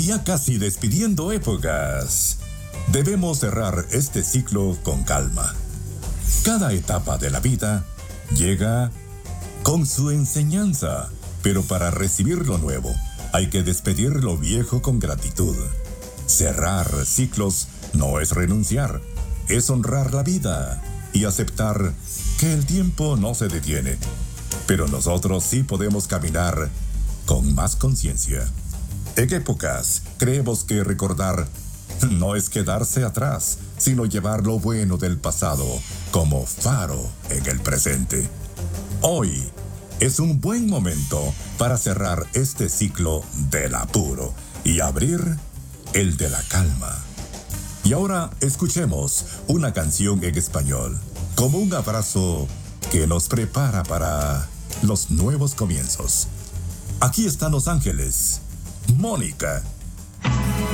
Ya casi despidiendo épocas. Debemos cerrar este ciclo con calma. Cada etapa de la vida llega con su enseñanza, pero para recibir lo nuevo hay que despedir lo viejo con gratitud. Cerrar ciclos no es renunciar, es honrar la vida y aceptar que el tiempo no se detiene. Pero nosotros sí podemos caminar con más conciencia. En épocas, creemos que recordar no es quedarse atrás, sino llevar lo bueno del pasado como faro en el presente. Hoy es un buen momento para cerrar este ciclo del apuro y abrir el de la calma. Y ahora escuchemos una canción en español, como un abrazo que nos prepara para los nuevos comienzos. Aquí están Los Ángeles, Mónica.